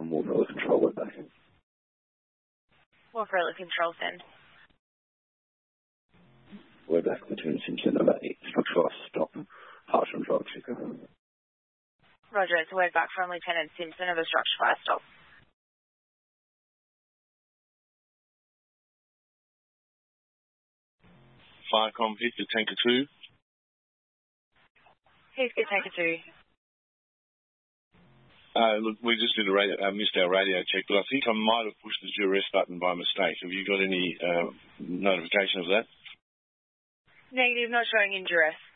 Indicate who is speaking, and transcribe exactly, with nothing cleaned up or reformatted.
Speaker 1: from Wolfella Control, we're back.
Speaker 2: Wolfella Control, send.
Speaker 1: We're back, Lieutenant Simpson, about eight, structural stop, harsh and drug checker.
Speaker 2: Roger, it's a word back from Lieutenant Simpson of a structure fire stop.
Speaker 3: Firecom, hit the tanker two.
Speaker 2: Who's good tanker two?
Speaker 3: Uh, look, we just did a radio, uh, missed our radio check, but I think I might have pushed the duress button by mistake. Have you got any uh, notification of that?
Speaker 2: Negative, not showing in duress.